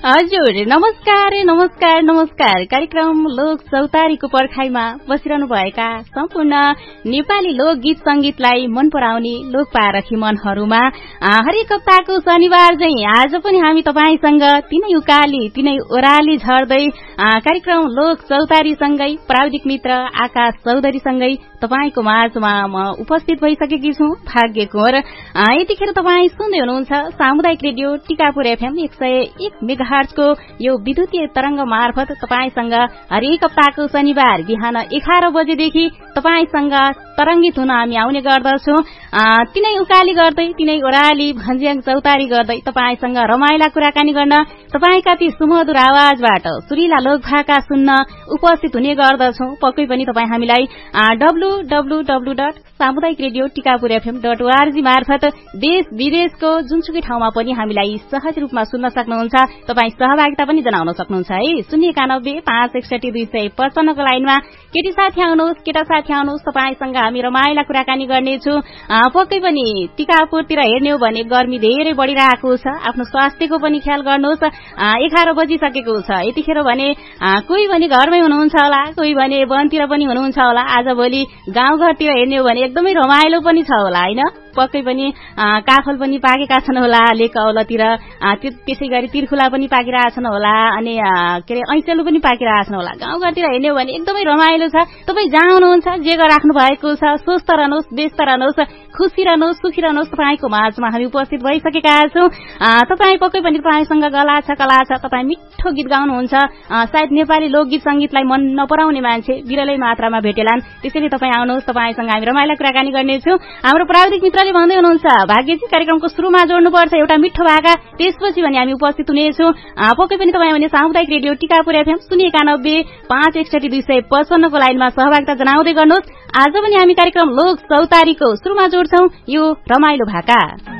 हजुर नमस्कार नमस्कार नमस्कार। कार्यक्रम लोक चौतारीको पर्खाइमा बसिरहनु भएका सम्पूर्ण नेपाली लोकगीत संगीतलाई मन पराउने लोक पारखी मनहरूमा हरेक हप्ताको शनिबार चाहिँ आज पनि हामी तपाईसँग तिनै उकाली तिनै ओराली झर्दै कार्यक्रम लोक चौतारी सँगै प्राविधिक मित्र आकाश चौधरी सँगै तपाईको माझमा म उपस्थित भइसकेकी छु भाग्य कुँवर। यतिखेर तपाईँ सुन्दै हुनुहुन्छ सामुदायिक रेडियो टिकापुर एफएम 101 मेगाहर्जको यो विद्युतीय तरंग मार्फत तपाईसँग हरेक हप्ताको शनिबार बिहान 11 बजेदेखि तपाईसँग तरंगित हुन हामी आउने गर्दछौं। तिनै उकाली गर्दै तिनै ओराली भन्ज्याङ चौतारी गर्दै तपाईसँग रमाइला कुराकानी गर्न तपाईका ती सुमधुर आवाजबाट सुरिला लोक भाका सुन्न उपस्थित हुने गर्दछौं। पक्कै पनि तपाई हामीलाई www.samudayikradiotikapurfm.org मार्फत देश विदेशको जुनसुकै ठाउँमा पनि हामीलाई सहज रूपमा सुन्न सक्नुहुन्छ। तपाई सहभागिता पनि जनाउन सक्नुहुन्छ है। 091561255 को लाइनमा केटी साथी आउनुहोस्, केटा साथी आउनुहोस्, तपाईसँग हामी रमाइला कुराकानी गर्नेछु। पक्कै पनि टिकापुरतिर हेर्ने हो भने गर्मी धेरै बढिरहेको छ। आफ्नो स्वास्थ्यको पनि ख्याल गर्नुहोस्। 11 बजिसकेको छ। यतिखेर भने कोही भने घरमै हुनुहुन्छ होला, कोही भने वनतिर पनि हुनुहुन्छ होला। आजभोलि गाउँघरतिर हेर्ने हो भने एकदमै रमाइलो पनि छ होला हैन। पक्कै पनि काफल पनि पाकेका छन् होला लेक औलतिर, त्यसै गरी तिर्खुला पनि पाकिरहेछन् होला, अनि के अरे ऐँचेलु पनि पाकिरहेछन् होला। गाउँघरतिर हेर्ने हो भने एकदमै रमाइलो छ। तपाईँ जहाँ हुनुहुन्छ जे गरिराख्नु भएको छ स्वस्थ रहनुहोस्, व्यस्त रहनुहोस्, खुसी रहनुहोस्, सुखी रहनुहोस्। तपाईँको माझमा हामी उपस्थित भइसकेका छौँ। तपाईँ पक्कै पनि तपाईँसँग गला छ, कला छ, तपाईँ मिठो गीत गाउनुहुन्छ। सायद नेपाली लोकगीत संगीतलाई मन नपराउने मान्छे विरलै मात्रामा भेटेलान्। त्यसैले तपाईँ आउनुहोस्, तपाईँसँग हामी रमाइला कुराकानी गर्नेछौँ। हाम्रो प्राविधिक मित्रले भन्दै हुनुहुन्छ भाग्यजी कार्यक्रमको सुरुमा जोड्नुपर्छ एउटा मिठो भाका, त्यसपछि भने हामी उपस्थित हुनेछौँ। पक्कै पनि तपाईँ भने सामुदायिक रेडियो टिकापुर एफएम 091561255 को लाइनमा सहभागिता जनाउँदै गर्नुहोस्। आज पनि हामी कार्यक्रम लोक चौतारीको सुरुमा जोड्छौँ यो रमाइलो भाका।